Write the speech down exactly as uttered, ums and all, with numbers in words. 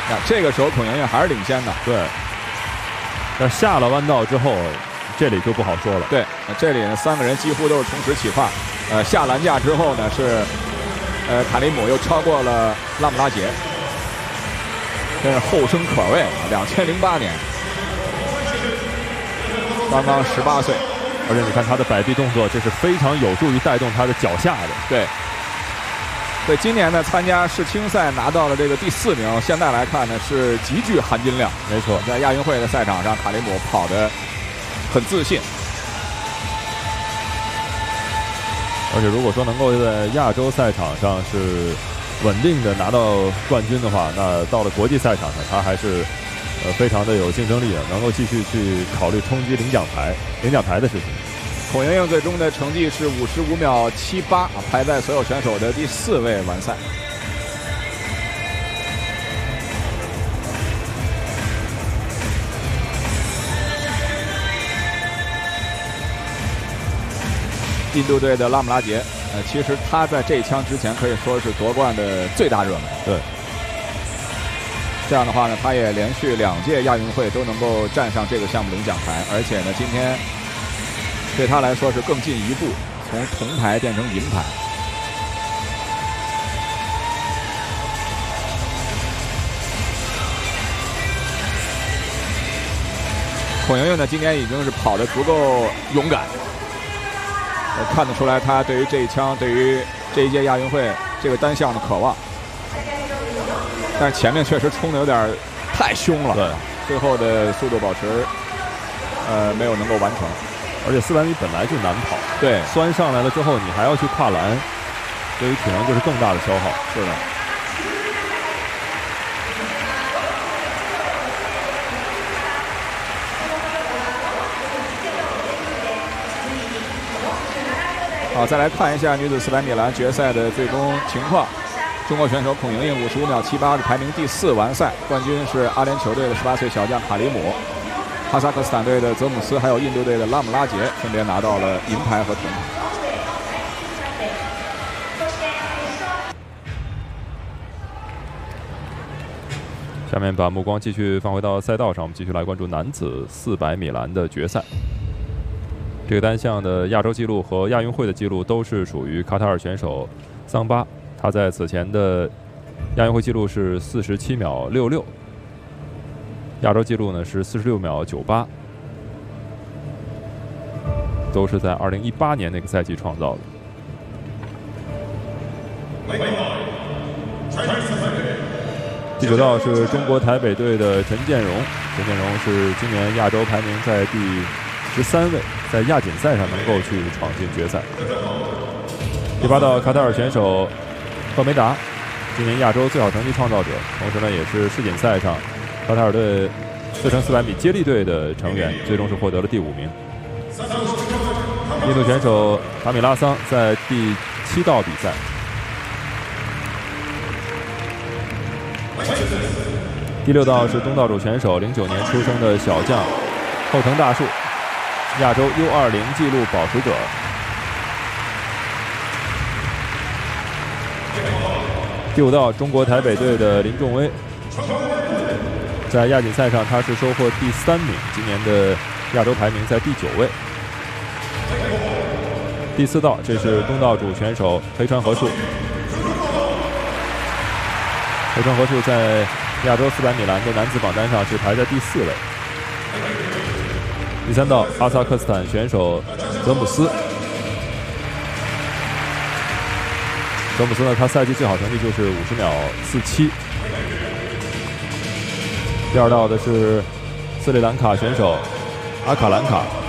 呀，这个时候孔莹莹还是领先的。 对，但下了弯道之后，这里就不好说了。 对，这里呢三个人几乎都是同时起跨。呃，下栏架之后呢是，呃，卡里姆又超过了拉姆拉杰，真是后生可畏。两千零八年，刚刚十八岁。 而且你看他的摆臂动作，这是非常有助于带动他的脚下的。 对，对，今年呢参加世青赛拿到了这个第四名，现在来看呢是极具含金量。 没错， 在亚运会的赛场上，卡里姆跑得很自信。 而且如果说能够在亚洲赛场上是稳定的拿到冠军的话，那到了国际赛场上，他还是。呃，非常的有竞争力的，能够继续去考虑冲击领奖牌、领奖牌的事情。 孔莹莹最终的成绩是五十五秒七八，排在所有选手的第四位完赛。印度队的拉姆拉杰，呃，其实他在这一枪之前可以说是夺冠的最大热门。 对。 这样的话呢，他也连续两届亚运会都能够站上这个项目领奖牌，而且呢，今天对他来说是更进一步，从铜牌变成银牌。孔莹莹呢，今天已经是跑得足够勇敢，呃，看得出来他对于这一枪，对于这一届亚运会这个单项的渴望。但是前面确实冲的有点太凶了， 对， 最后的速度保持，呃，没有能够完成。 而且四百米本来就难跑， 对， 酸上来了之后，你还要去跨栏，对于体能就是更大的消耗。 是的。好，再来看一下女子四百米栏决赛的最终情况。中国选手孔莹莹五十五秒七八是排名第四完赛，冠军是阿联酋队的十八岁小将卡里姆，哈萨克斯坦队的泽姆斯还有印度队的拉姆拉杰分别拿到了银牌和铜牌。 下面把目光继续放回到赛道上，我们继续来关注男子四百米栏的决赛。这个单项的亚洲纪录和亚运会的纪录都是属于卡塔尔选手桑巴。他在此前的亚运会纪录是四十七秒六六，亚洲纪录呢是四十六秒九八，都是在二零一八年那个赛季创造的。第九道是中国台北队的陈建荣，陈建荣是今年亚洲排名在第十三位，在亚锦赛上能够去闯进决赛。第八道卡塔尔选手赫梅达，今年亚洲最好成绩创造者，同时呢也是世锦赛上卡塔尔队四乘四百米接力队的成员，最终是获得了第五名。印度选手卡米拉桑在第七道比赛。第六道是东道主选手零九年出生的小将后藤大树，亚洲 U 二十 纪录保持者。第五道中国台北队的林仲威，在亚锦赛上他是收获第三名，今年的亚洲排名在第九位。第四道这是东道主选手黑川和树，黑川和树在亚洲四百米栏的男子榜单上是排在第四位。第三道哈萨克斯坦选手泽姆斯，泽姆斯呢，他赛季最好成绩就是五十秒四七。第二道的是斯里兰卡选手阿卡兰卡，